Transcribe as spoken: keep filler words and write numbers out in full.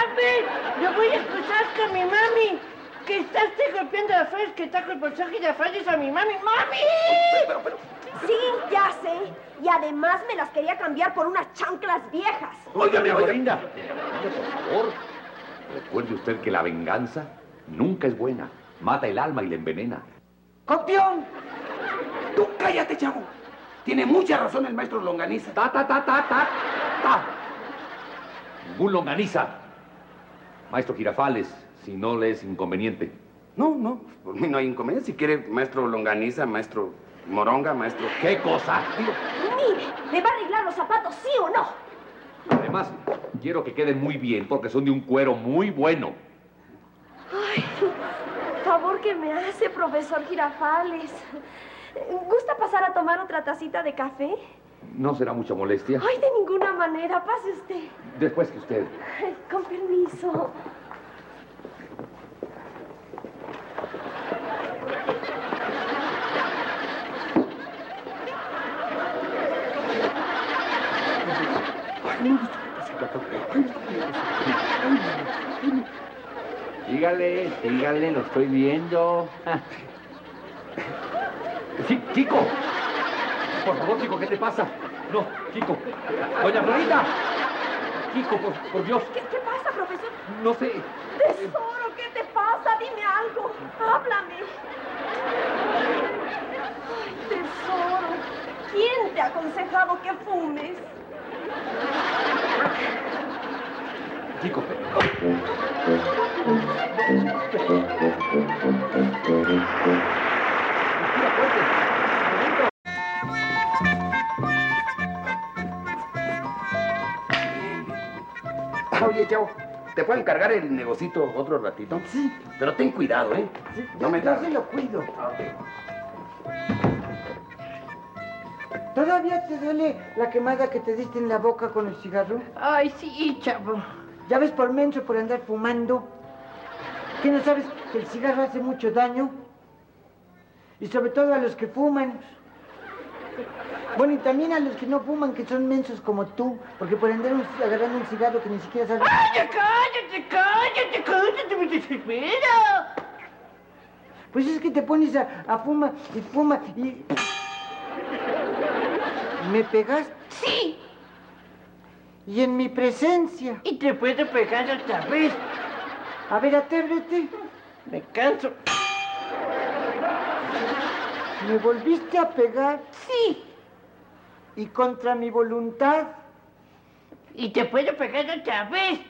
papi! ¡Yo voy a escuchar con mi mami! ¡Que estás golpeando a Fres, que está con bolsaje de fallos a mi mami! ¡Mami! Pero, pero, pero... Sí, ya sé. Y además me las quería cambiar por unas chanclas viejas. Óigame, oiga. Florinda, por favor, recuerde usted que la venganza nunca es buena. Mata el alma y la envenena. ¡Copión! Tú cállate, chavo. Tiene mucha razón el maestro Longaniza. Ta, ta, ta, ta, ta, ta. Ningún longaniza. Maestro Girafales, si no le es inconveniente. No, no, por mí no hay inconveniente. Si quiere, maestro Longaniza, maestro Moronga, maestro... ¿Qué cosa? Digo, Mire, ¿me va a arreglar los zapatos, sí o no? Además, quiero que queden muy bien porque son de un cuero muy bueno. Ay, favor que me hace, profesor Girafales. ¿Gusta pasar a tomar otra tacita de café? ¿No será mucha molestia? Ay, de ninguna manera. Pase usted. Después que usted. Ay, con permiso. Sígale, sígale, lo estoy viendo. Ah. Sí, Chico. Por favor, Chico, ¿qué te pasa? No, Chico. Doña Florinda. Chico, por, por Dios. ¿Qué, ¿Qué pasa, profesor? No sé. Tesoro, ¿qué te pasa? Dime algo. Háblame. Ay, tesoro. ¿Quién te ha aconsejado que fumes? Chico. oye, chavo, ¿te puedo encargar el negocito otro ratito? Sí. Pero ten cuidado, ¿eh? Sí, No me yo tardes. sí lo cuido. Ok. ¿Todavía te duele la quemada que te diste en la boca con el cigarro? Ay, sí, chavo. ¿Ya ves por menso por andar fumando? ¿Qué no sabes que el cigarro hace mucho daño? Y sobre todo a los que fuman. Bueno, y también a los que no fuman, que son mensos como tú, porque por andar un- agarrando un cigarro que ni siquiera sabes... ¡Ay, cállate, cállate, cállate, me desespera! Pues es que te pones a, a fuma y fuma y... ¿Me pegas? Sí, Y en mi presencia. y te puedo pegar otra vez. A ver, atrévete. Me canso. ¿Me volviste a pegar? Sí, Y contra mi voluntad. y te puedo pegar otra vez.